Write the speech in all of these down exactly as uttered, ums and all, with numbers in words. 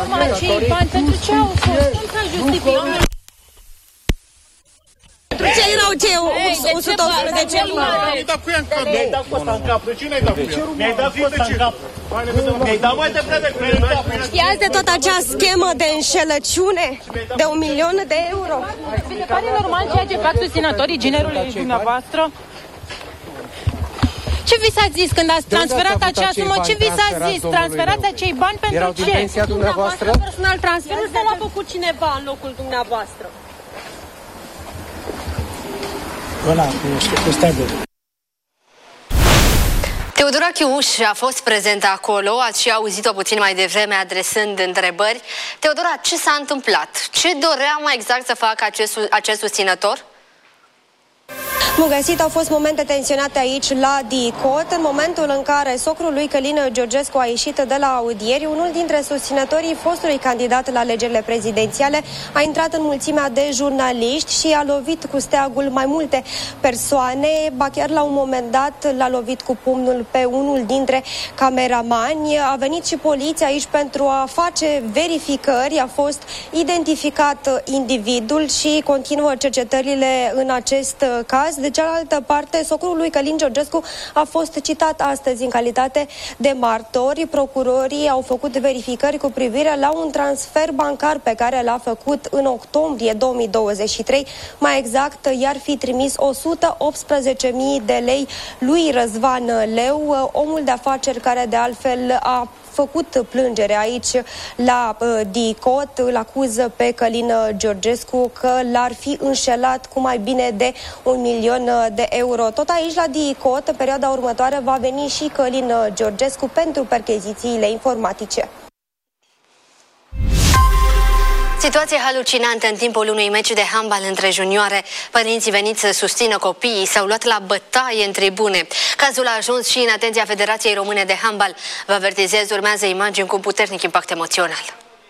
acum acei bani, pentru ce au fost? Cum să justificăm? Pentru ce erau cei o sută unsprezece mii? Mi-ai dat cu ea în cap. Mi-ai dat cu ăsta în cap. De ce n-ai dat cu ea? Mi-ai dat cu ăsta în cap. Mi-ai dat mai devreme cu ea în cap. Știați de tot acea schemă de înșelăciune de un milion de euro? Vi se pare normal ceea ce fac susținătorii ginerului dumneavoastră? Ce vi s-a zis când ați transferat acea sumă? Ce vi s-a zis? Transferați acei bani pentru erau ce? Din pensia dumneavoastră? Personal transferul sau l-a făcut cineva în locul dumneavoastră? Ăla, cu steagul. Teodora Chiuș a fost prezentă acolo, ați și auzit-o puțin mai devreme adresând întrebări. Teodora, ce s-a întâmplat? Ce dorea mai exact să facă acest, acest susținător? Bun găsit, au fost momente tensionate aici la DICOT, în momentul în care socrul lui Călin Georgescu a ieșit de la audieri. Unul dintre susținătorii fostului candidat la alegerile prezidențiale a intrat în mulțimea de jurnaliști și a lovit cu steagul mai multe persoane, ba chiar la un moment dat l-a lovit cu pumnul pe unul dintre cameramani. A venit și poliția aici pentru a face verificări, a fost identificat individul și continuă cercetările în acest caz. De cealaltă parte, socrul lui Călin Georgescu a fost citat astăzi în calitate de martori. Procurorii au făcut verificări cu privire la un transfer bancar pe care l-a făcut în octombrie două mii douăzeci și trei. Mai exact, i-ar fi trimis o sută optsprezece mii de lei lui Răzvan Leu, omul de afaceri care de altfel a făcut plângere aici la uh, DICOT, îl acuză pe Călin Georgescu că l-ar fi înșelat cu mai bine de un milion de euro. Tot aici la DICOT, în perioada următoare, va veni și Călin Georgescu pentru perchezițiile informatice. Situație halucinantă în timpul unui meci de handbal între junioare. Părinții veniți să susțină copiii s-au luat la bătaie în tribune. Cazul a ajuns și în atenția Federației Române de Handbal. Vă avertizez, urmează imagini cu puternic impact emoțional.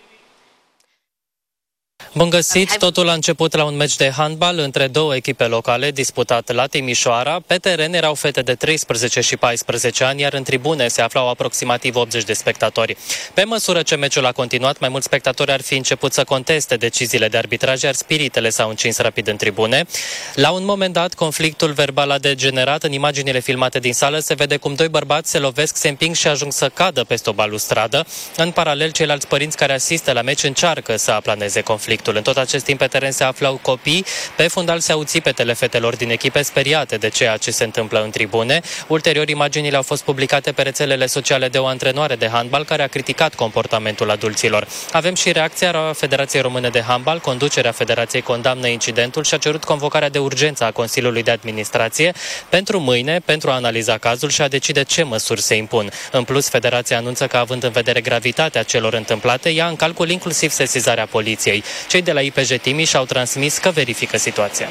Bun găsit! Totul a început la un meci de handbal între două echipe locale disputat la Timișoara. Pe teren erau fete de treisprezece și paisprezece ani, iar în tribune se aflau aproximativ optzeci de spectatori. Pe măsură ce meciul a continuat, mai mulți spectatori ar fi început să conteste deciziile de arbitraj, iar spiritele s-au încins rapid în tribune. La un moment dat, conflictul verbal a degenerat. În imaginile filmate din sală se vede cum doi bărbați se lovesc, se împing și ajung să cadă peste o balustradă. În paralel, ceilalți părinți care asistă la meci încearcă să aplaneze conflictul. În tot acest timp pe teren se aflau copii. Pe fundal se auzi țipetele fetelor din echipe speriate de ceea ce se întâmplă în tribune. Ulterior, imaginile au fost publicate pe rețelele sociale de o antrenoare de handbal care a criticat comportamentul adulților. Avem și reacția Federației Române de Handbal. Conducerea Federației condamnă incidentul și a cerut convocarea de urgență a Consiliului de Administrație pentru mâine, pentru a analiza cazul și a decide ce măsuri se impun. În plus, Federația anunță că, având în vedere gravitatea celor întâmplate, ia în calcul inclusiv sesizarea poliției. Cei de la I P J Timiș au transmis că verifică situația.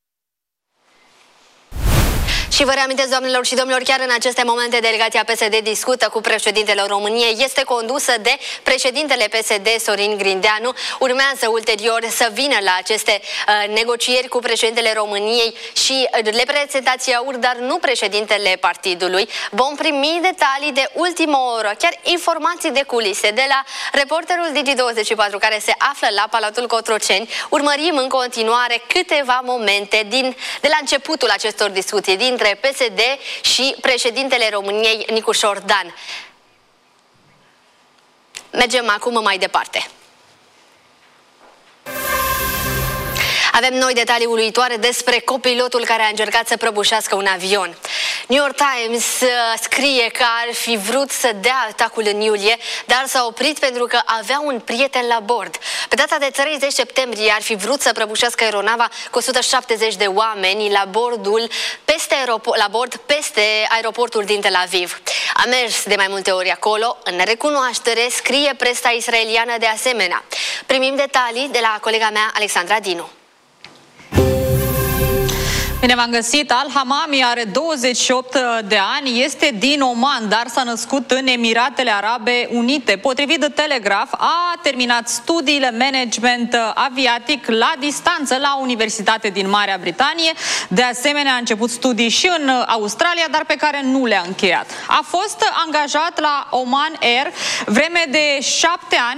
Și vă reamintesc, doamnelor și domnilor, chiar în aceste momente delegația P S D discută cu președintele României. Este condusă de președintele P S D, Sorin Grindeanu. Urmează ulterior să vină la aceste uh, negocieri cu președintele României și uh, reprezentația U R, dar nu președintele partidului. Vom primi detalii de ultimă oră, chiar informații de culise de la reporterul Digi douăzeci și patru care se află la Palatul Cotroceni. Urmărim în continuare câteva momente din, de la începutul acestor discuții dintre P S D și președintele României, Nicușor Dan. Mergem acum mai departe. Avem noi detalii uluitoare despre copilotul care a încercat să prăbușească un avion. New York Times scrie că ar fi vrut să dea atacul în iulie, dar s-a oprit pentru că avea un prieten la bord. Pe data de treizeci septembrie ar fi vrut să prăbușească aeronava cu o sută șaptezeci de oameni la bordul peste aeroport, la bord peste aeroportul din Tel Aviv. A mers de mai multe ori acolo, în recunoaștere, scrie presa israeliană de asemenea. Primim detalii de la colega mea, Alexandra Dinu. Bine v-am găsit. Al-Hamami are douăzeci și opt de ani, este din Oman, dar s-a născut în Emiratele Arabe Unite. Potrivit de Telegraph, a terminat studiile management aviatic la distanță la Universitate din Marea Britanie. De asemenea, a început studii și în Australia, dar pe care nu le-a încheiat. A fost angajat la Oman Air vreme de șapte ani